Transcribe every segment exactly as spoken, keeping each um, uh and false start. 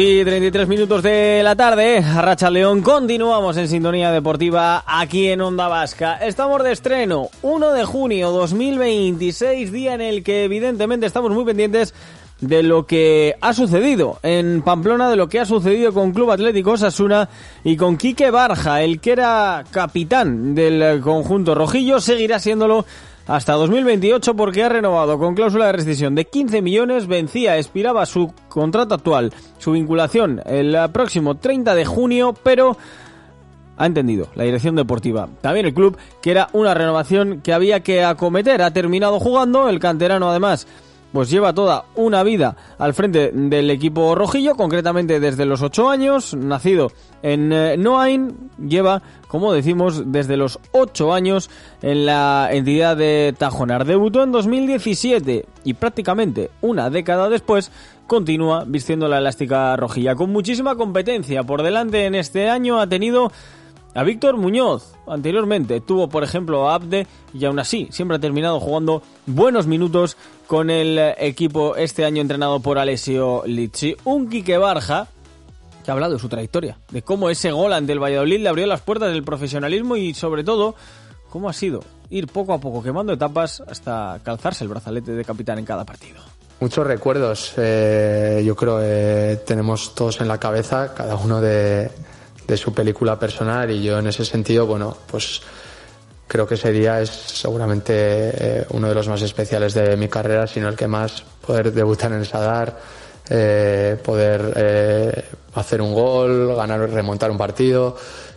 Y treinta y tres minutos de la tarde, Arratsaldeon, continuamos en Sintonía Deportiva aquí en Onda Vasca. Estamos de estreno, uno de junio dos mil veintiséis, día en el que evidentemente estamos muy pendientes de lo que ha sucedido en Pamplona, de lo que ha sucedido con Club Atlético Osasuna y con Quique Barja, el que era capitán del conjunto rojillo, seguirá siéndolo hasta dos mil veintiocho porque ha renovado con cláusula de rescisión de quince millones, vencía, expiraba su contrato actual, su vinculación el próximo treinta de junio, pero ha entendido la dirección deportiva, también el club, que era una renovación que había que acometer. Ha terminado jugando, el canterano además pues lleva toda una vida al frente del equipo rojillo, concretamente desde los ocho años, nacido en eh, Noain, lleva, como decimos, desde los ocho años en la entidad de Tajonar. Debutó en dos mil diecisiete y prácticamente una década después continúa vistiendo la elástica rojilla. Con muchísima competencia por delante en este año ha tenido a Víctor Muñoz, anteriormente tuvo por ejemplo a Abde y aún así siempre ha terminado jugando buenos minutos con el equipo este año entrenado por Alessio Lizzi. Un Quique Barja que ha hablado de su trayectoria, de cómo ese gol ante el Valladolid le abrió las puertas del profesionalismo y sobre todo cómo ha sido ir poco a poco quemando etapas hasta calzarse el brazalete de capitán en cada partido. Muchos recuerdos, eh, yo creo que eh, tenemos todos en la cabeza, cada uno de de su película personal, y yo en ese sentido, bueno, pues creo que ese día es seguramente eh, uno de los más especiales de mi carrera, sino el que más. Poder debutar en el Sadar, eh, poder eh, hacer un gol, ganar, remontar un partido,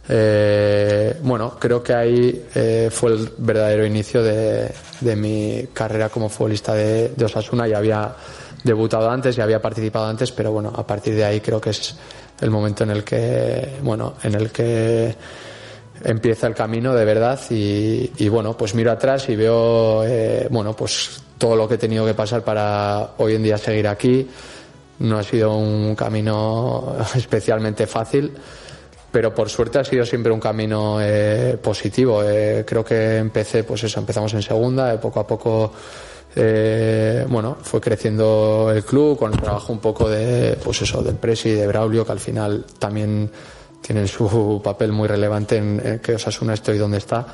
eh, bueno, creo que ahí eh, fue el verdadero inicio de, de mi carrera como futbolista de, de Osasuna. Ya había debutado antes, ya había participado antes, pero bueno, a partir de ahí creo que es el momento en el que, bueno, en el que empieza el camino de verdad y, y bueno, pues miro atrás y veo, eh, bueno, pues todo lo que he tenido que pasar para hoy en día seguir aquí. No ha sido un camino especialmente fácil, pero por suerte ha sido siempre un camino eh, positivo. Eh, creo que empecé, pues eso, empezamos en segunda, eh, poco a poco. Eh, bueno, fue creciendo el club con el trabajo un poco de, pues eso, del Presi, de Braulio, que al final también tienen su papel muy relevante en, en que Osasuna esté donde está.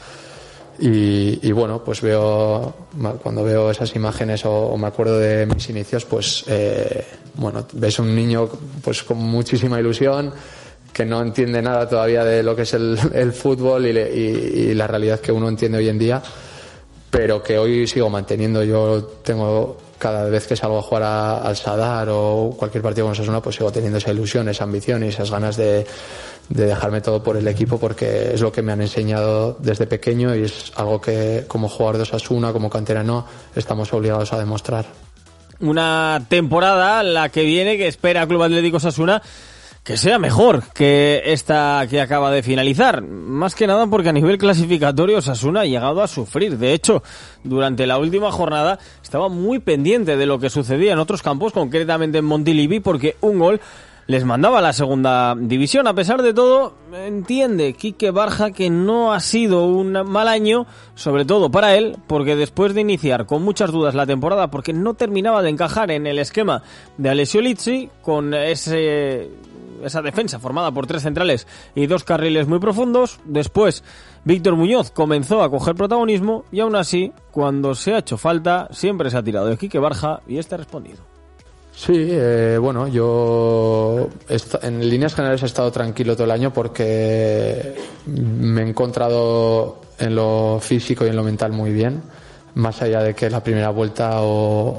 Y, y bueno, pues veo, cuando veo esas imágenes o, o me acuerdo de mis inicios, pues eh, bueno, ves un niño pues con muchísima ilusión, que no entiende nada todavía de lo que es el, el fútbol y, le, y, y la realidad que uno entiende hoy en día, pero que hoy sigo manteniendo. Yo tengo, cada vez que salgo a jugar a, al Sadar o cualquier partido con Osasuna, pues sigo teniendo esa ilusión, esa ambición y esas ganas de, de dejarme todo por el equipo, porque es lo que me han enseñado desde pequeño y es algo que como jugador de Osasuna, como canterano, estamos obligados a demostrar. Una temporada la que viene que espera Club Atlético Osasuna que sea mejor que esta que acaba de finalizar, más que nada porque a nivel clasificatorio Osasuna ha llegado a sufrir. De hecho, durante la última jornada estaba muy pendiente de lo que sucedía en otros campos, concretamente en Montilivi, porque un gol les mandaba a la segunda división. A pesar de todo, entiende Quique Barja que no ha sido un mal año, sobre todo para él, porque después de iniciar con muchas dudas la temporada, porque no terminaba de encajar en el esquema de Alessio Lizzi, con ese esa defensa formada por tres centrales y dos carriles muy profundos. Después Víctor Muñoz comenzó a coger protagonismo y aún así, cuando se ha hecho falta, siempre se ha tirado de Quique Barja y este ha respondido. Sí, eh, bueno, yo est- en líneas generales he estado tranquilo todo el año porque me he encontrado en lo físico y en lo mental muy bien, más allá de que la primera vuelta o